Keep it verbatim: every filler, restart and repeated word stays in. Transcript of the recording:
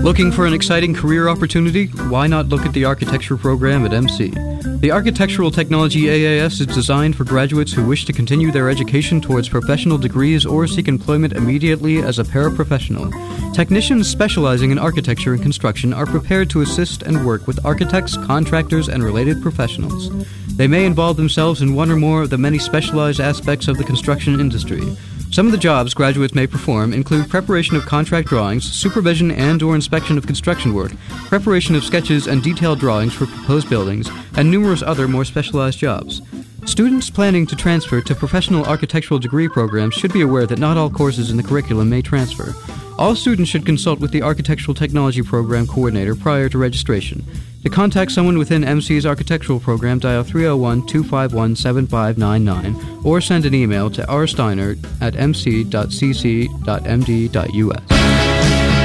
Looking for an exciting career opportunity? Why not look at the architecture program at M C? The Architectural Technology A A S is designed for graduates who wish to continue their education towards professional degrees or seek employment immediately as a paraprofessional. Technicians specializing in architecture and construction are prepared to assist and work with architects, contractors, and related professionals. They may involve themselves in one or more of the many specialized aspects of the construction industry. Some of the jobs graduates may perform include preparation of contract drawings, supervision and or inspection of construction work, preparation of sketches and detailed drawings for proposed buildings, and numerous other more specialized jobs. Students planning to transfer to professional architectural degree programs should be aware that not all courses in the curriculum may transfer. All students should consult with the Architectural Technology Program coordinator prior to registration. To contact someone within M C's architectural program, dial three oh one, two five one, seven five nine nine or send an email to r steiner at m c dot c c dot m d dot u s.